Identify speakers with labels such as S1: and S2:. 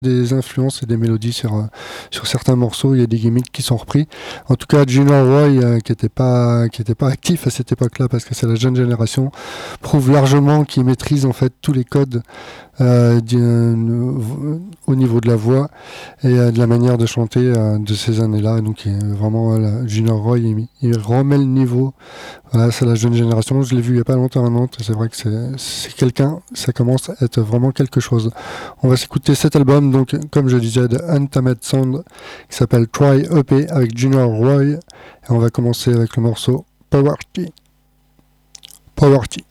S1: des influences et des mélodies sur certains morceaux. Il y a des gimmicks qui sont repris. En tout cas, Junior Roy, qui était pas actif à cette époque-là, parce que c'est la jeune génération, prouve largement qu'il maîtrise en fait tous les codes au niveau de la voix et de la manière de chanter de ces années-là. Donc vraiment, Junior Roy, il remet le niveau. Voilà, c'est la jeune génération. Je l'ai vu il n'y a pas longtemps à Nantes. C'est vrai que c'est quelqu'un, ça commence à être vraiment quelque chose. On va s'écouter cet album, donc comme je disais, de Untamed Sound, qui s'appelle Try EP avec Junior Roy. Et on va commencer avec le morceau Poverty. Poverty.